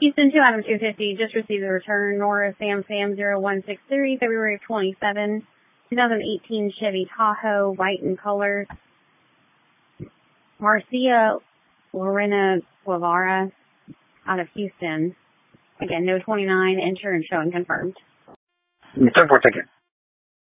Houston 2 out of 250, just received a return. Nora Sam 0163, February of 27, 2018 Chevy Tahoe, white in color. Marcia Lorena Guevara out of Houston. Again, no 29, insurance showing confirmed. 10-4 ticket.